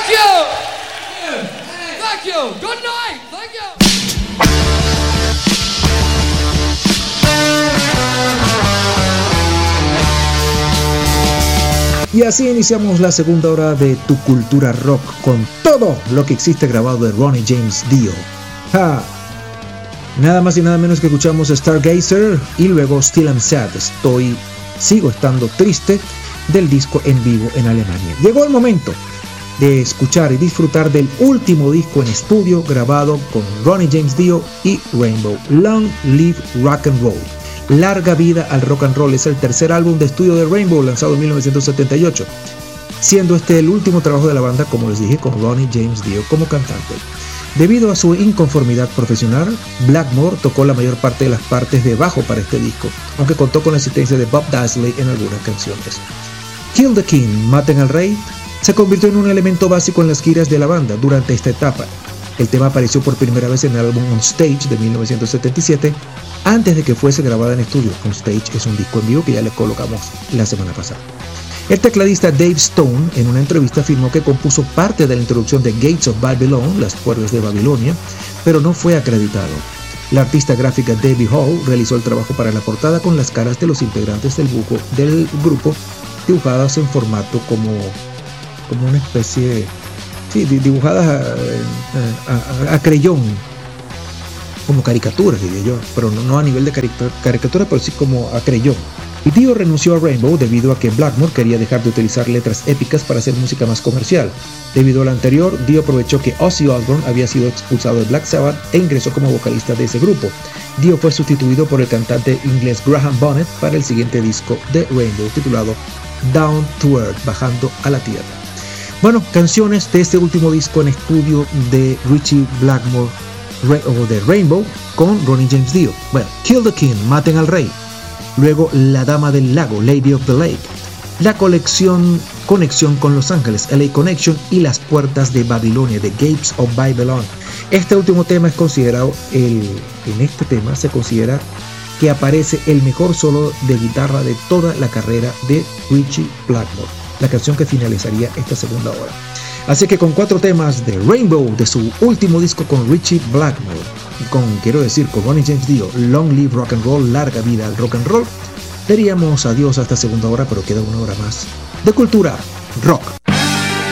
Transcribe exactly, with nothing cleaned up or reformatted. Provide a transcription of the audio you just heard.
Thank you. Thank you. Good night. Thank you. Y así iniciamos la segunda hora de Tu Cultura Rock con todo lo que existe grabado de Ronnie James Dio. ¡Ja! Nada más y nada menos que escuchamos Stargazer y luego Still I'm Sad, estoy, sigo estando triste, del disco en vivo en Alemania. Llegó el momento de escuchar y disfrutar del último disco en estudio grabado con Ronnie James Dio y Rainbow, Long Live Rock and Roll. Larga vida al rock and roll es el tercer álbum de estudio de Rainbow, lanzado en mil novecientos setenta y ocho, siendo este el último trabajo de la banda, como les dije, con Ronnie James Dio como cantante. Debido a su inconformidad profesional, Blackmore tocó la mayor parte de las partes de bajo para este disco, aunque contó con la asistencia de Bob Daisley en algunas canciones. Kill the King, Maten al Rey, se convirtió en un elemento básico en las giras de la banda durante esta etapa. El tema apareció por primera vez en el álbum On Stage de mil novecientos setenta y siete, antes de que fuese grabada en estudio. On Stage es un disco en vivo que ya le colocamos la semana pasada. El tecladista Dave Stone en una entrevista afirmó que compuso parte de la introducción de Gates of Babylon, las puertas de Babilonia, pero no fue acreditado. La artista gráfica Debbie Hall realizó el trabajo para la portada con las caras de los integrantes del, buco, del grupo dibujadas en formato como, como una especie de... Sí, dibujadas a, a, a, a creyón, como caricaturas, diría yo, pero no, no a nivel de caricatura, pero sí como a creyón. Dio renunció a Rainbow debido a que Blackmore quería dejar de utilizar letras épicas para hacer música más comercial. Debido a lo anterior, Dio aprovechó que Ozzy Osbourne había sido expulsado de Black Sabbath e ingresó como vocalista de ese grupo. Dio fue sustituido por el cantante inglés Graham Bonnet para el siguiente disco de Rainbow, titulado Down to Earth, bajando a la tierra. Bueno, canciones de este último disco en estudio de Ritchie Blackmore, o de Rainbow, con Ronnie James Dio. Bueno, Kill the King, Maten al Rey. Luego La Dama del Lago, Lady of the Lake. La colección Conexión con Los Ángeles, L A Connection, y Las Puertas de Babilonia, The Gates of Babylon. Este último tema es considerado, el, en este tema se considera que aparece el mejor solo de guitarra de toda la carrera de Ritchie Blackmore, la canción que finalizaría esta segunda hora. Así que con cuatro temas de Rainbow, de su último disco con Ritchie Blackmore, con, quiero decir, con Ronnie James Dio, Long Live Rock and Roll, larga vida al rock and roll, diríamos adiós a esta segunda hora, pero queda una hora más de cultura rock.